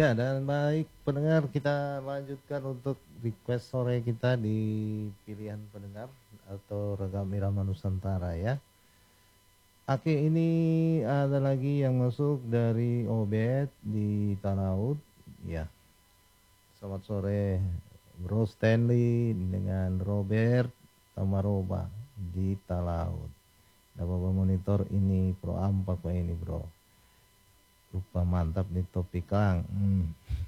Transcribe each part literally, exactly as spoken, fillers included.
Ya, dan baik pendengar, kita lanjutkan untuk request sore kita di pilihan pendengar atau Regam Irama Nusantara ya. Oke, ini ada lagi yang masuk dari Obed di Talaut. Ya, selamat sore Bro Stanley dengan Robert Tamaroba di Talaut. Dapat monitor ini Pro Ampak Pak ini bro. Lupa mantap nih topik Kang. Hmm.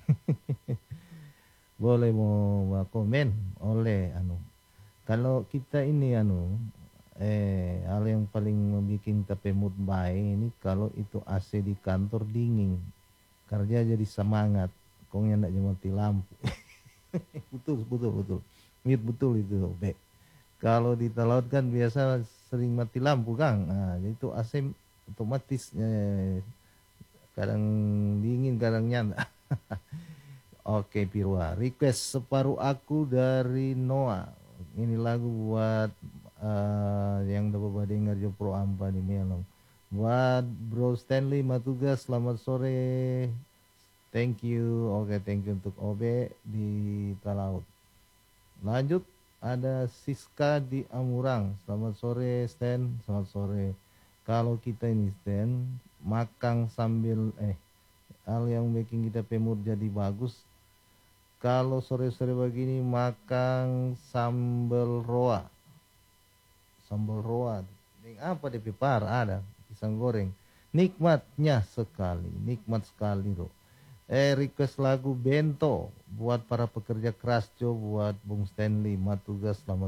Boleh mau mau komen oleh anu. Kalau kita ini anu eh hal yang paling membuat kita mood baik ini kalau itu A C di kantor dingin. Kerja jadi semangat. Kong yang nak mati lampu. betul betul betul. Mit betul itu, Be. Kalau di laut kan biasa sering mati lampu, Kang. Nah, itu A C otomatis eh, kadang dingin kadang nyala. Oke Pirwa, request separuh aku dari Noah. Ini lagu buat uh, yang dapat dengar jo pro ampa di Melong. Buat Bro Stanley Matugas, selamat sore. Thank you. Oke, thank you untuk Obe di Talaut. Lanjut ada Siska di Amurang. Selamat sore Stan, selamat sore. Kalau kita ini Stan makan sambil eh hal yang bikin kita pemur jadi bagus. Kalau sore-sore begini makan sambal roa. Sambal roa. Ini apa D P par ada pisang goreng. Nikmatnya sekali, nikmat sekali loh. Eh request lagu Bento buat para pekerja keras jo buat Bung Stanley Matugas selamat